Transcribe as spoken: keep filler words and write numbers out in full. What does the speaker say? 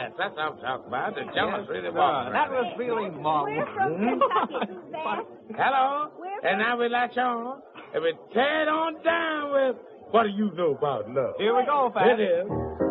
Yes, that's what I'm talking about. The jealous Yes, really sir. walking That around. was really Mom. We're from Kentucky, Suzanne. Hello? We're And now we latch on. And we tear it on down with what do you know about love? Here we go, It Pat. is.